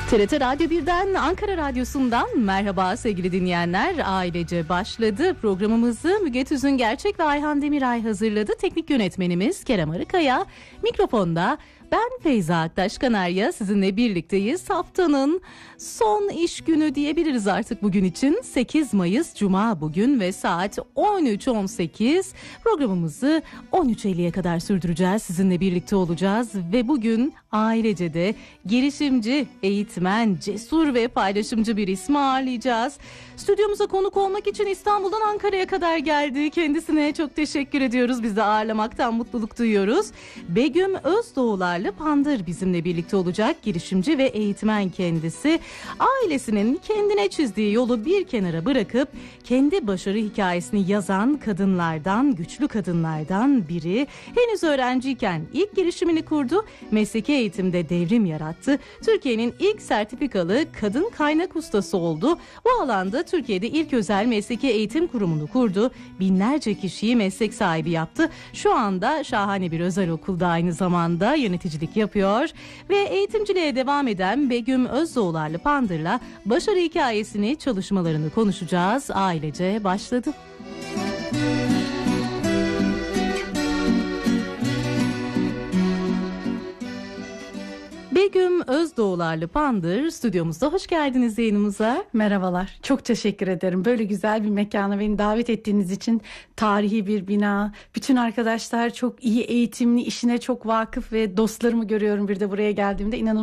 TRT Radyo 1'den, Ankara Radyosu'ndan merhaba sevgili dinleyenler. Ailece başladı. Programımızı Müge Tüzün Gerçek ve Ayhan Demiray hazırladı. Teknik yönetmenimiz Kerem Arıkaya. Mikrofonda ben Feyza Aktaş-Kanarya, sizinle birlikteyiz. Haftanın son iş günü diyebiliriz artık bugün için. 8 Mayıs Cuma bugün ve saat 13.18. Programımızı 13.50'ye kadar sürdüreceğiz. Sizinle birlikte olacağız ve bugün ailece de girişimci, eğitmen, cesur ve paylaşımcı bir ismi ağırlayacağız. Stüdyomuza konuk olmak için İstanbul'dan Ankara'ya kadar geldi. Kendisine çok teşekkür ediyoruz. Biz de ağırlamaktan mutluluk duyuyoruz. Begüm Özdoğularlı Pandır bizimle birlikte olacak. Girişimci ve eğitmen kendisi. Ailesinin kendine çizdiği yolu bir kenara bırakıp kendi başarı hikayesini yazan kadınlardan, güçlü kadınlardan biri. Henüz öğrenciyken ilk girişimini kurdu. Mesleki eğitimde devrim yarattı. Türkiye'nin ilk sertifikalı kadın kaynak ustası oldu. Bu alanda Türkiye'de ilk özel mesleki eğitim kurumunu kurdu. Binlerce kişiyi meslek sahibi yaptı. Şu anda şahane bir özel okulda aynı zamanda yöneticilik yapıyor. Ve eğitimciliğe devam eden Begüm Özdoğularlı Pandır'la başarı hikayesini, çalışmalarını konuşacağız. Ailece başladı. Begüm Özdoğularlı Pandır stüdyomuzda. Hoş geldiniz yayınımıza. Merhabalar. Çok teşekkür ederim. Böyle güzel bir mekana beni davet ettiğiniz için. Tarihi bir bina. Bütün arkadaşlar çok iyi eğitimli, işine çok vakıf ve dostlarımı görüyorum bir de buraya geldiğimde. İnanılmaz